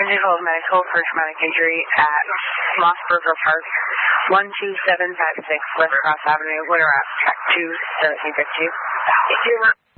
Critical medical for traumatic injury at Mossberger Park, 12756 West Cross Avenue, Winter Track 2, 1752.